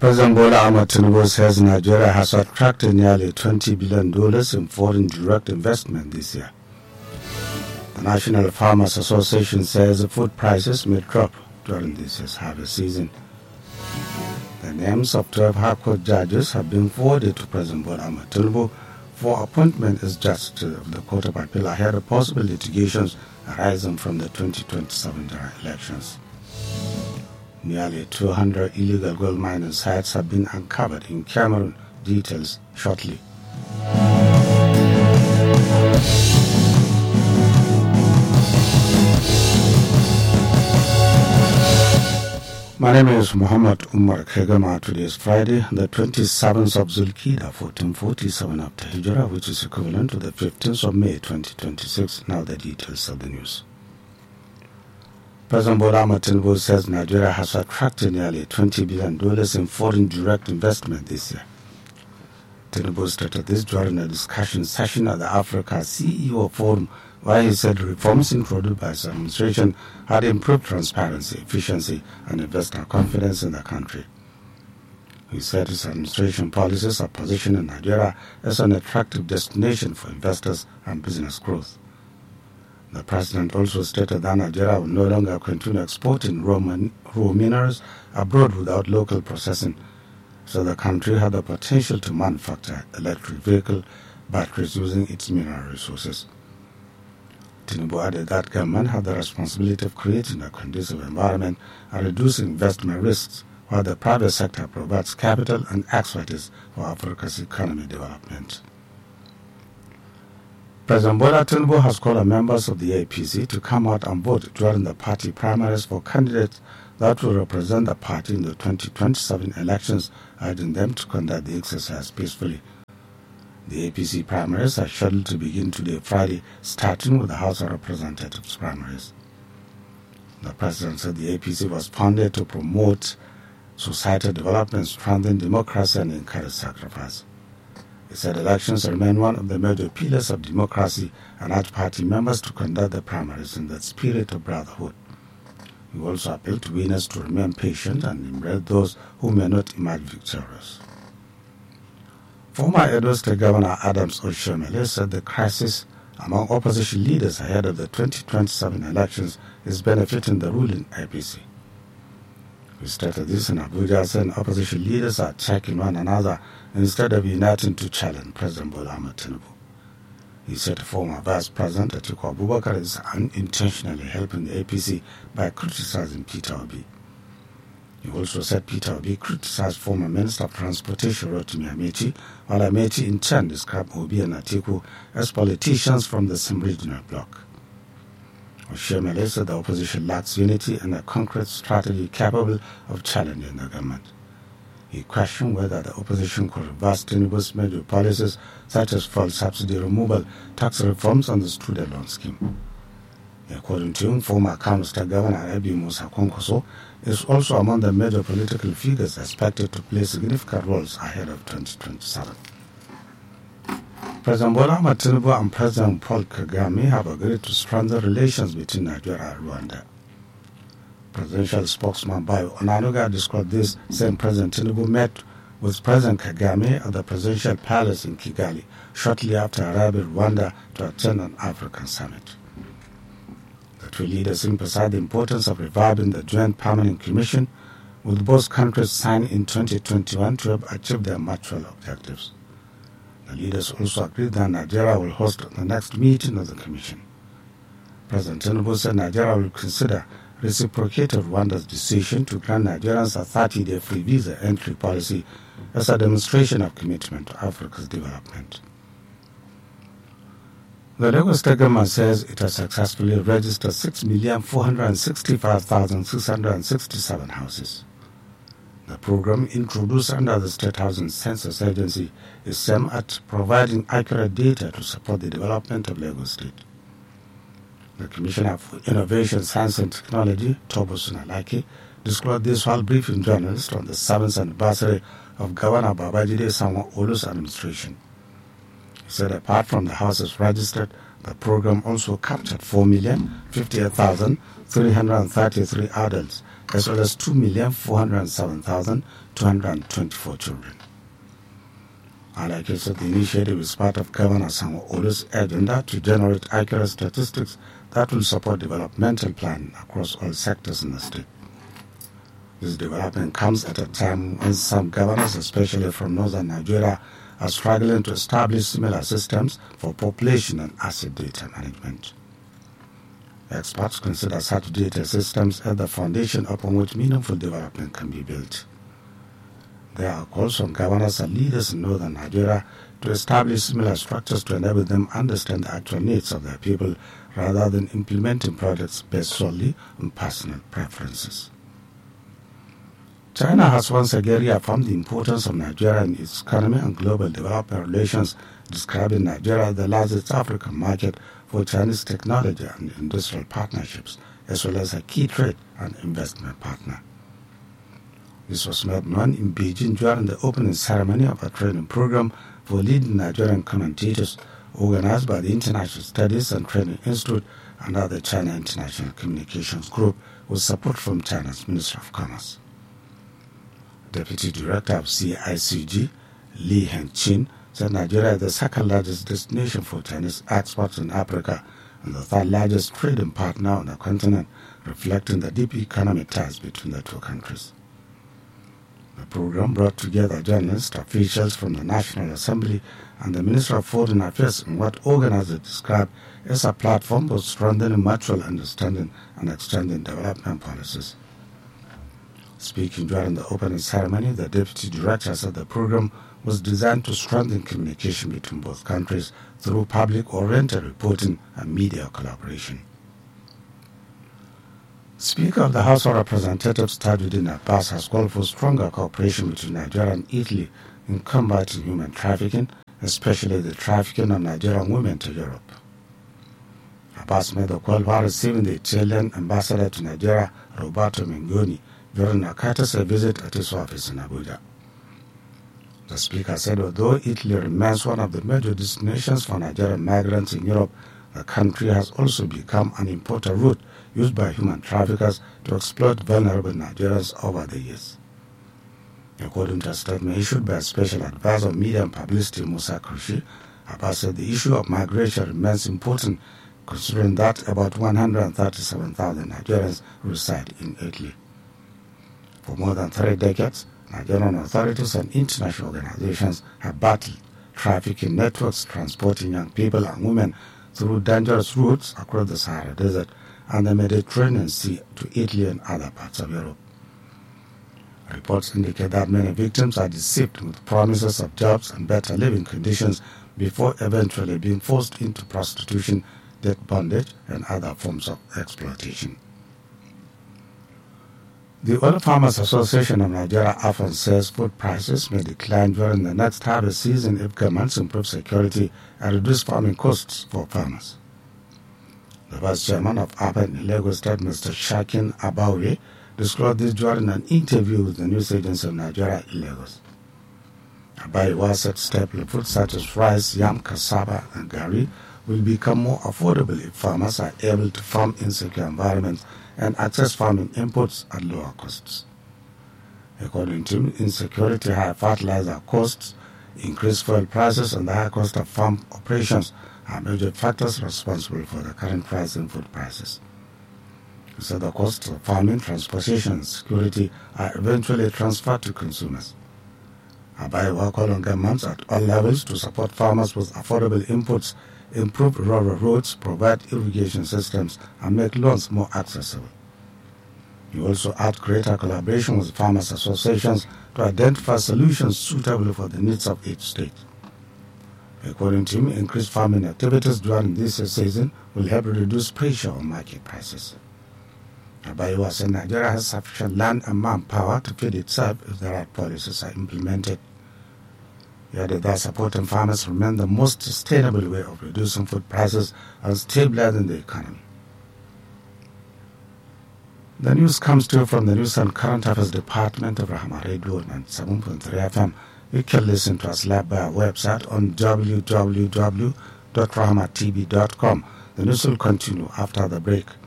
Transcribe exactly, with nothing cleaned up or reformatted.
President Bola Ahmed Tinubu says Nigeria has attracted nearly twenty billion dollars in foreign direct investment this year. The National Farmers Association says the food prices may drop during this year's harvest season. The names of twelve High Court judges have been forwarded to President Bola Ahmed Tinubu for appointment as justice of the Court of Appeal ahead of possible litigations arising from the twenty twenty-seven general elections. Nearly two hundred illegal gold mining sites have been uncovered in Cameroon. Details shortly. My name is Muhammad Umar Kegama. Today is Friday, the twenty-seventh of Zulkida, fourteen forty-seven after Hijrah, which is equivalent to the fifteenth of May, twenty twenty-six. Now the details of the news. President Bola Ahmed Tinubu says Nigeria has attracted nearly twenty billion dollars in foreign direct investment this year. Tinubu stated this during a discussion session at the Africa C E O Forum, where he said reforms introduced by his administration had improved transparency, efficiency, and investor confidence in the country. He said his administration policies are positioning Nigeria as an attractive destination for investors and business growth. The president also stated that Nigeria will no longer continue exporting raw, man, raw minerals abroad without local processing, so the country had the potential to manufacture electric vehicle batteries using its mineral resources. Tinubu added that government had the responsibility of creating a conducive environment and reducing investment risks, while the private sector provides capital and expertise for Africa's economic development. President Bola Tinubu has called on members of the A P C to come out and vote during the party primaries for candidates that will represent the party in the twenty twenty-seven elections, urging them to conduct the exercise peacefully. The A P C primaries are scheduled to begin today, Friday, starting with the House of Representatives primaries. The president said the A P C was founded to promote societal development, strengthen democracy, and encourage sacrifice. He said elections remain one of the major pillars of democracy and urged party members to conduct the primaries in the spirit of brotherhood. He also appealed to winners to remain patient and embrace those who may not emerge victorious. Former Edo State Governor Adams Oshiomhole said the crisis among opposition leaders ahead of the twenty twenty-seven elections is benefiting the ruling A P C. He stated this in Abuja, saying opposition leaders are attacking one another instead of uniting to challenge President Bola Ahmed Tinubu. He said former Vice President Atiku Abubakar is unintentionally helping the A P C by criticizing Peter Obi. He also said Peter Obi criticized former Minister of Transportation Rotimi Amechi, while Amechi in turn described Obi and Atiku as politicians from the same regional bloc. Oshiomhole said the opposition lacks unity and a concrete strategy capable of challenging the government. He questioned whether the opposition could reverse Tinubu's major policies such as fuel subsidy removal, tax reforms, and the student loan scheme. According to him, former Kano State Governor Arabi Musa Kwankwaso is also among the major political figures expected to play significant roles ahead of twenty twenty-seven. President Bola Ahmed Tinubu and President Paul Kagame have agreed to strengthen relations between Nigeria and Rwanda. Presidential spokesman Bayo Onanuga described this, saying President Tinubu met with President Kagame at the Presidential Palace in Kigali shortly after arriving in Rwanda to attend an African summit. The two leaders emphasized the importance of reviving the Joint Permanent Commission, with both countries signed in twenty twenty-one to help achieve their mutual objectives. The leaders also agreed that Nigeria will host the next meeting of the Commission. President Tinubu said Nigeria will consider reciprocated Rwanda's decision to grant Nigerians a thirty-day free visa entry policy as a demonstration of commitment to Africa's development. The Lagos State Government says it has successfully registered six million four hundred sixty-five thousand six hundred sixty-seven houses. The program, introduced under the State Housing Census Agency, is aimed at providing accurate data to support the development of Lagos State. The Commissioner for Innovation, Science and Technology, Tobosun Alake, disclosed this while briefing journalists on the seventh anniversary of Governor Babajide Sanwo-Olu's administration. He said apart from the houses registered, The program also captured four million fifty-eight thousand three hundred thirty-three adults, as well as two million four hundred seven thousand two hundred twenty-four children. Like I said, the initiative is part of Governor Sanwo-Olu's agenda to generate accurate statistics that will support developmental planning across all sectors in the state. This development comes at a time when some governors, especially from northern Nigeria, are struggling to establish similar systems for population and asset data management. Experts consider such data systems as the foundation upon which meaningful development can be built. There are calls on governors and leaders in northern Nigeria to establish similar structures to enable them understand the actual needs of their people rather than implementing projects based solely on personal preferences. China has once again reaffirmed the importance of Nigeria in its economy and global development relations, describing Nigeria as the largest African market for Chinese technology and industrial partnerships, as well as a key trade and investment partner. This was made known in Beijing during the opening ceremony of a training program for leading Nigerian commentators organized by the International Studies and Training Institute under the China International Communications Group with support from China's Ministry of Commerce. Deputy Director of C I C G, Li Hengqin, said Nigeria is the second largest destination for Chinese exports in Africa and the third largest trading partner on the continent, reflecting the deep economic ties between the two countries. The program brought together journalists, officials from the National Assembly and the Ministry of Foreign Affairs in what organizers described as a platform for strengthening mutual understanding and extending development policies. Speaking during the opening ceremony, the Deputy Director said the program was designed to strengthen communication between both countries through public-oriented reporting and media collaboration. Speaker of the House of Representatives Tajuddin Abbas has called for stronger cooperation between Nigeria and Italy in combating human trafficking, especially the trafficking of Nigerian women to Europe. Abbas made the call while receiving the Italian ambassador to Nigeria, Roberto Mengoni, during a courtesy visit at his office in Abuja. The Speaker said although Italy remains one of the major destinations for Nigerian migrants in Europe, the country has also become an important route used by human traffickers to exploit vulnerable Nigerians over the years. According to a statement issued by a special advisor of media and publicity, Musa Krushi, Abbas said the issue of migration remains important, considering that about one hundred thirty-seven thousand Nigerians reside in Italy. For more than three decades, Nigerian authorities and international organizations have battled trafficking networks transporting young people and women through dangerous routes across the Sahara Desert and the Mediterranean Sea to Italy and other parts of Europe. Reports indicate that many victims are deceived with promises of jobs and better living conditions before eventually being forced into prostitution, debt bondage, and other forms of exploitation. The Oil Farmers Association of Nigeria A F A N says food prices may decline during the next harvest season if governments improve security and reduce farming costs for farmers. The vice chairman of A F A N in Lagos State, Mister Shakin Abawe, disclosed this during an interview with the news agency of Nigeria in Lagos. Abawe said staple foods such as rice, yam, cassava, and gari will become more affordable if farmers are able to farm in secure environments and access farming inputs at lower costs. According to him, insecurity, high fertilizer costs, increased fuel prices, and the high cost of farm operations are major factors responsible for the current rise in food prices. He said the costs of farming, transportation, and security are eventually transferred to consumers. Abaye called on governments at all levels to support farmers with affordable inputs, improve rural roads, provide irrigation systems, and make loans more accessible. He also urged greater collaboration with farmers' associations to identify solutions suitable for the needs of each state. According to him, increased farming activities during this season will help reduce pressure on market prices. Abaye said Nigeria has sufficient land and manpower to feed itself if the right policies are implemented. He added that supporting farmers remains the most sustainable way of reducing food prices and stabilizing the economy. The news comes to you from the News and Current Affairs Department of Rahama Radio ninety-seven point three F M. You can listen to us live by our website on w w w dot rahama t v dot com. The news will continue after the break.